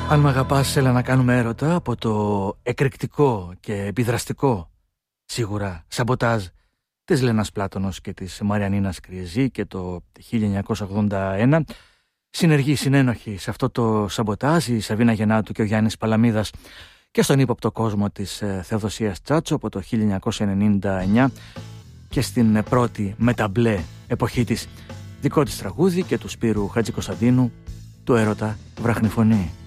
Αν μ' αγαπάς, έλα να κάνουμε έρωτα, από το εκρηκτικό και επιδραστικό σίγουρα σαμποτάζ της Λένας Πλάτωνος και της Μαριανίνας Κριεζή και το 1981 συνένοχοι σε αυτό το σαμποτάζ η Σαβίνα Γεννάτου και ο Γιάννης Παλαμίδας και στον ύποπτο κόσμο της Θεοδοσίας Τσάτσο από το 1999 και στην πρώτη μεταμπλε εποχή της δικό της τραγούδι και του Σπύρου Χατζικοσταντίνου, του έρωτα βραχνιφωνή.